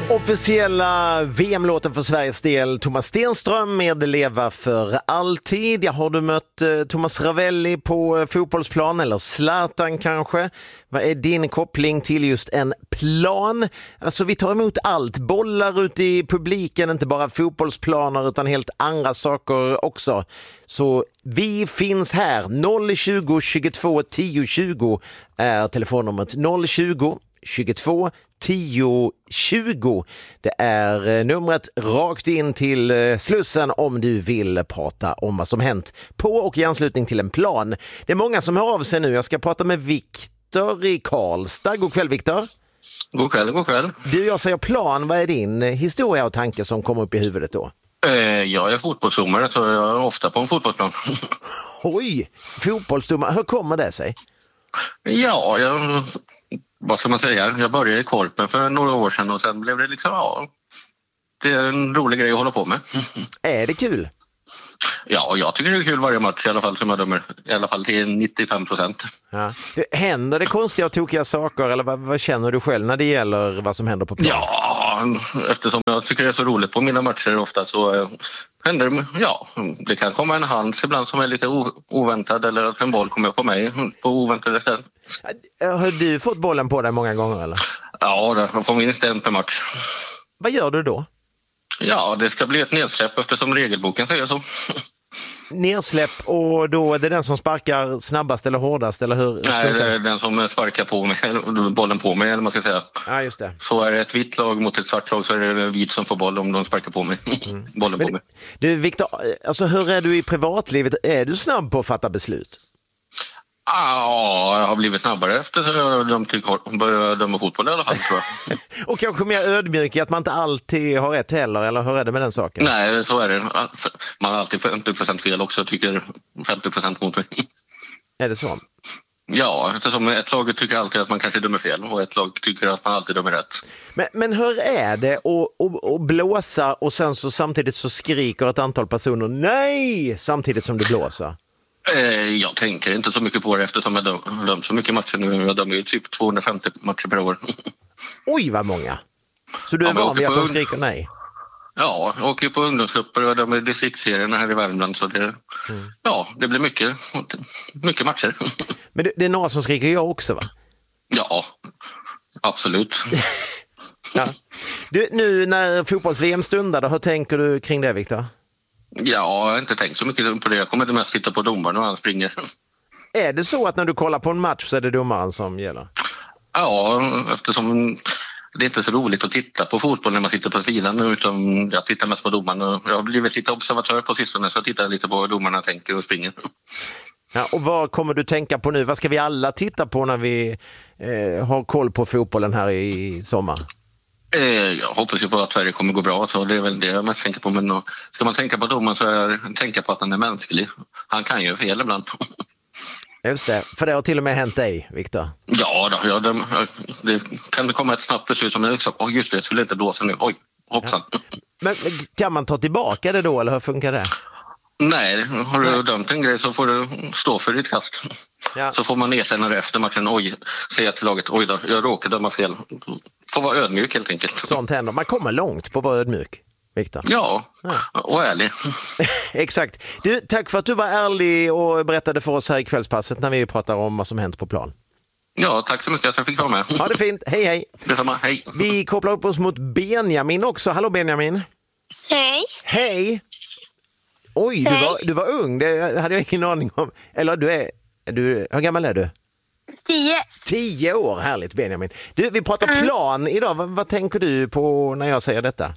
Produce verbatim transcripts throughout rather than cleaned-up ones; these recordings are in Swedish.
Officiella V M-låten för Sveriges del, Thomas Stenström med Leva för alltid. Jag har du mött eh, Thomas Ravelli på eh, fotbollsplan eller Zlatan kanske? Vad är din koppling till just en plan? Alltså vi tar emot allt, bollar ute i publiken, inte bara fotbollsplaner utan helt andra saker också. Så vi finns här, noll tjugo tjugotvå tio tjugo är telefonnumret, noll tjugo tjugotvå tio tjugo. Det är numret rakt in till Slussen om du vill prata om vad som hänt på och i anslutning till en plan. Det är många som hör av sig nu. Jag ska prata med Viktor i Karlstad. God kväll Viktor. God kväll, god kväll. Du, jag säger plan. Vad är din historia och tanke som kommer upp i huvudet då? Eh, jag är fotbollsdomare så jag är ofta på en fotbollsplan. Oj, fotbollsdomare. Hur kommer det sig? Ja, jag... Vad ska man säga? Jag började i Korpen för några år sedan och sen blev det liksom, ja, det är en rolig grej att hålla på med. Är det kul? Ja, jag tycker det är kul varje match i alla fall som jag dömer. I alla fall till nittiofem procent. Ja. Händer det konstiga och tokiga saker eller vad, vad känner du själv när det gäller vad som händer på plan? Ja, eftersom jag tycker det är så roligt på mina matcher ofta så äh, händer det, ja, det kan komma en hand ibland som är lite o- oväntad eller att en boll kommer på mig på oväntade ställen. Har du fått bollen på dig många gånger eller? Ja, jag får minst en per match. Vad gör du då? Ja, det ska bli ett nedsläpp eftersom regelboken säger så. Nedsläpp och då är det den som sparkar snabbast eller hårdast eller hur? Nej, det är den som sparkar på mig, bollen på mig eller man ska säga. Ja, just det. Så är det ett vitt lag mot ett svart lag så är det vit som får boll om de sparkar på mig. Mm. Bollen Men, på mig. Du Viktor, alltså hur är du i privatlivet? Är du snabb på att fatta beslut? Ja, jag har blivit snabbare efter så jag dömt till började döma fotboll i alla fall tror jag. Och kanske mer ödmjuk i att man inte alltid har rätt heller, eller hur är det med den saken? Nej, så är det. Man har alltid femtio procent fel också, tycker femtio procent mot mig. Är det så? Ja, eftersom ett lag tycker alltid att man kanske dömer fel och ett lag tycker att man alltid dömer rätt. Men, men hur är det att, att, att blåsa och sen så samtidigt så skriker ett antal personer nej samtidigt som du blåser? Jag tänker inte så mycket på det eftersom jag döm, döm så mycket matcher nu. Jag dömer ju typ tvåhundrafemtio matcher per år. Oj, vad många! Så du är ja, van vid att på, de skriker nej? Ja, jag åker på ungdomsgrupper och jag dömer distriktsserierna här i Värmland. Så det, mm. ja, det blir mycket, mycket matcher. Men det, det är några som skriker jag också, va? Ja, absolut. Ja. Du, nu när fotbolls-V M stundar, hur tänker du kring det, Viktor? Ja, jag har inte tänkt så mycket på det. Jag kommer inte mest titta på domaren och han springer. Är det så att när du kollar på en match så är det domaren som gäller? Ja, eftersom det är inte så roligt att titta på fotboll när man sitter på sidan utan jag tittar mest på domaren. Jag har blivit lite observatör på sistone så jag tittar lite på vad domarna tänker och springer. Ja, och vad kommer du tänka på nu? Vad ska vi alla titta på när vi eh, har koll på fotbollen här i sommar? Jag hoppas ju på att Sverige kommer gå bra, så det är väl det jag mest tänker på. Men ska man tänka på domaren så är det tänka på att han är mänsklig. Han kan ju fel ibland. Just det, för det har till och med hänt dig, Viktor. Ja, då, ja det, det kan det komma ett snabbt beslut som är liksom, oh, just det, jag skulle inte blåsa nu. Oj, hoppsan. Ja. Men kan man ta tillbaka det då, eller hur funkar det? Nej, har du dömt en grej så får du stå för ditt kast. Ja. Så får man erkänna det efter matchen. Oj, säga till laget, oj då, jag råkade döma fel. Får vara ödmjuk helt enkelt. Sånt händer. Man kommer långt på att vara ödmjuk, Viktor. Ja, ja, och ärlig. Exakt. Du, tack för att du var ärlig och berättade för oss här i kvällspasset när vi pratar om vad som hänt på plan. Ja, tack så mycket att jag fick vara med. Ha det fint. Hej, hej. Detsamma, hej. Vi kopplar upp oss mot Benjamin också. Hallå Benjamin. Hej. Hej. Oj, du var, du var ung. Det hade jag ingen aning om. Eller du är... Du, hur gammal är du? Tio. Tio år, härligt Benjamin. Du, vi pratar mm. plan idag. Vad, vad tänker du på när jag säger detta?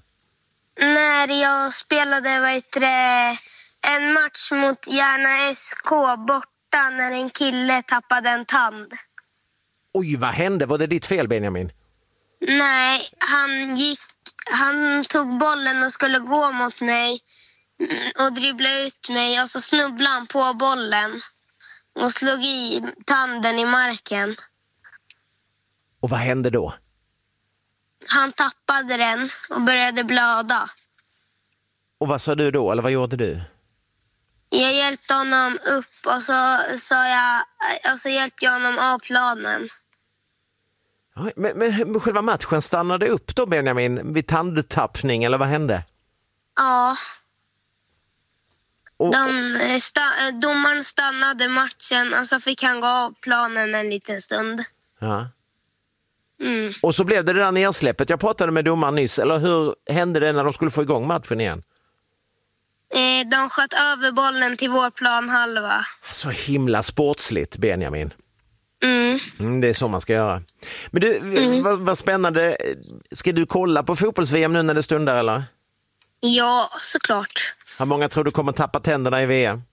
När jag spelade vad heter det, en match mot Järna S K borta när en kille tappade en tand. Oj, vad hände? Var det ditt fel, Benjamin? Nej, han gick, han tog bollen och skulle gå mot mig och dribbla ut mig och så snubblade han på bollen och slog i tanden i marken. Och vad hände då? Han tappade den och började blöda. Och vad sa du då, eller vad gjorde du? Jag hjälpte honom upp och så, så, jag, och så hjälpte jag honom av planen. Ja, men, men själva matchen stannade upp då, Benjamin, vid tandtappning, eller vad hände? Ja. Och, De, sta- domaren stannade matchen och så fick han gå av planen en liten stund. ja. Mm. och så blev det det där nedsläppet. Jag pratade med domaren nyss, eller hur hände det när de skulle få igång matchen igen? Eh, de sköt över bollen till vår planhalva. Så himla sportsligt, Benjamin. Mm. Mm, det är så man ska göra. Men du, Mm. vad, vad spännande. Ska du kolla på fotbolls-V M nu när det stundar, eller? Ja, såklart. Hur många tror du kommer tappa tänderna i V M?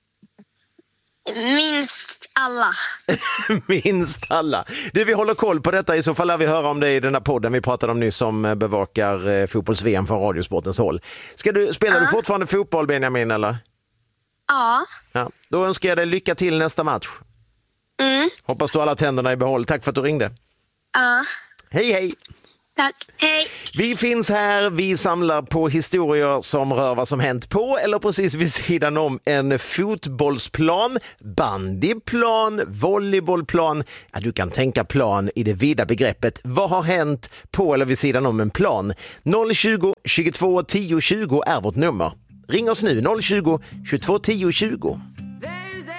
Minst alla. Minst alla. Du, vi håller koll på detta. I så fall lär vi höra om det i den här podden vi pratade om nyss, som bevakar eh, fotbolls-V M från Radiosportens håll. Ska du, spelar Ja. du fortfarande fotboll, Benjamin, eller? Ja. Ja. Då önskar jag dig lycka till nästa match. Mm. Hoppas du har alla tänderna i behåll. Tack för att du ringde. Ja. Hej, hej! Tack. Hej. Vi finns här, vi samlar på historier som rör vad som hänt på eller precis vid sidan om en fotbollsplan, bandyplan, volleybollplan. Ja, du kan tänka plan i det vida begreppet. Vad har hänt på eller vid sidan om en plan? noll tjugo, tjugotvå, tio tjugo är vårt nummer. Ring oss nu, noll tjugo, tjugotvå, tio tjugo.